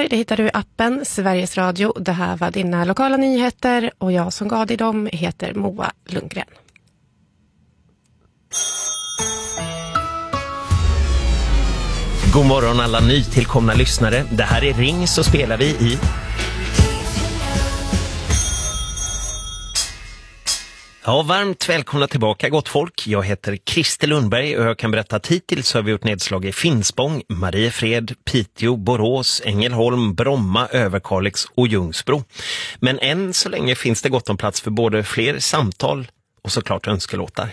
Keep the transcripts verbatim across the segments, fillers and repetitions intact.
nyheter, det hittar du i appen Sveriges Radio. Det här var dina lokala nyheter och jag som gav dig dem heter Moa Lundgren. God morgon alla nytillkomna lyssnare. Det här är Ring, så spelar vi i... Ja, varmt välkomna tillbaka gott folk. Jag heter Christer Lundberg och jag kan berätta att hittills har vi gjort nedslag i Finspång, Mariefred, Piteå, Borås, Ängelholm, Bromma, Överkalix och Ljungsbro. Men än så länge finns det gott om plats för både fler samtal och såklart önskelåtar.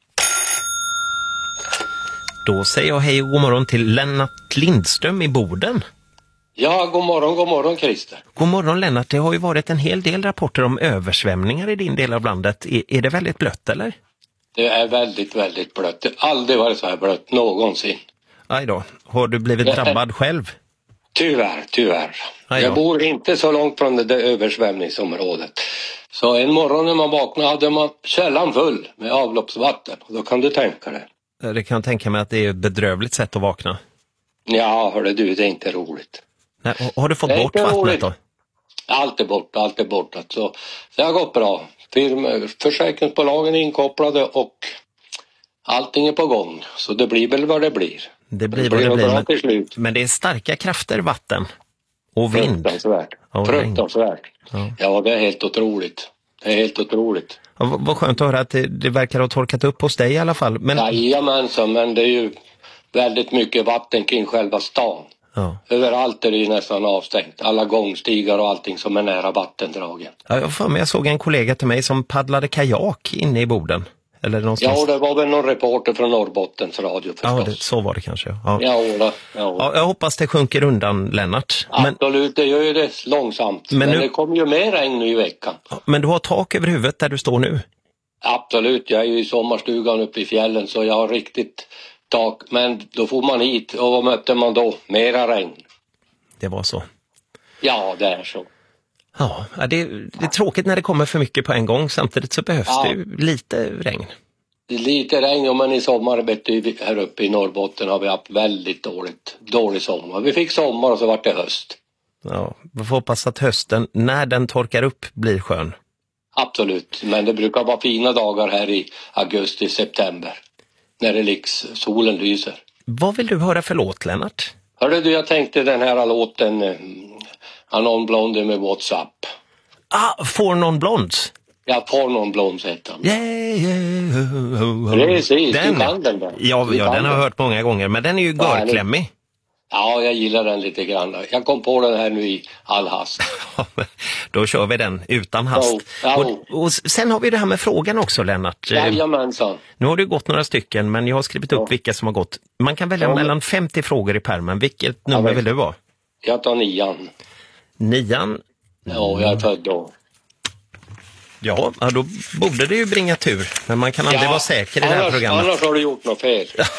Då säger jag hej och god morgon till Lennart Lindström i Boden. Ja, god morgon, god morgon Christer. God morgon Lennart, det har ju varit en hel del rapporter om översvämningar i din del av landet. Är, är det väldigt blött eller? Det är väldigt, väldigt blött. Det har aldrig varit så här blött någonsin. Aj då, har du blivit det drabbad är... själv? Tyvärr, tyvärr. Jag bor inte så långt från det där översvämningsområdet. Så en morgon när man vaknade hade man källan full med avloppsvatten. Då kan du tänka dig. Det kan jag tänka mig att det är ett bedrövligt sätt att vakna. Ja, hörde du, det är inte roligt. Nej, har du fått bort vattnet roligt. Då? Allt är bort, allt är bort. Så det har gått bra. Firma, försäkringsbolagen är inkopplade och allting är på gång. Så det blir väl vad det blir. Det blir, det blir vad det blir. Men, till slut. Men det är starka krafter, vatten och vind. Fruktansvärt. Och Fruktansvärt. Ja. ja, det är helt otroligt. Det är helt otroligt. Ja, vad, vad skönt att höra att det, det verkar ha torkat upp hos dig i alla fall. Men... Jajamensan, men det är ju väldigt mycket vatten kring själva stan. Ja. Överallt är det ju nästan avstängt. Alla gångstigar och allting som är nära vattendragen. Ja, jag, för mig, jag såg en kollega till mig som paddlade kajak inne i Boden. Eller någonstans. Ja, det var väl någon reporter från Norrbottens radio förstås. Ja, det, så var det kanske. Ja. Ja, ja, ja, jag hoppas det sjunker undan, Lennart. Absolut, men... det gör ju det långsamt. Men, men nu... det kommer ju mer regn nu i veckan. Men du har tak över huvudet där du står nu? Absolut, jag är ju i sommarstugan uppe i fjällen så jag har riktigt tak. Men då får man hit och vad mötte man då? Mera regn. Det var så. Ja, det är så. Ja, det är, det är tråkigt när det kommer för mycket på en gång. Samtidigt så behövs ja. det ju lite regn. Lite regn, men i sommar här uppe i Norrbotten har vi haft väldigt dåligt, dålig sommar. Vi fick sommar och så var det höst. Ja, vi får hoppas att hösten, när den torkar upp, blir skön. Absolut, men det brukar vara fina dagar här i augusti, september. När det liksom solen lyser. Vad vill du höra för låt, Lennart? Hörde du, jag tänkte den här låten... Anon Blonde med WhatsApp. Ah, For Non Blondes? Ja, For Non Blondes heter han. Yeah, yeah, oh, oh. Precis, den, du kan den där. Ja, du ja den har jag den. hört många gånger, men den är ju görklämmig. Ja, jag gillar den lite grann. Jag kom på den här nu i all hast. Då kör vi den utan hast. Oh, oh. Och, och sen har vi det här med frågan också, Lennart. Jajamensan. Nu har det gått några stycken, men jag har skrivit upp oh. vilka som har gått. Man kan välja oh. mellan femtio frågor i pärmen. Vilket nummer ja, vill du vara? Jag tar nian. Nian? Ja, jag är född då. Ja, då borde det ju bringa tur. Men man kan aldrig ja, vara säker i annars, det här programmet. Annars har du gjort något fel.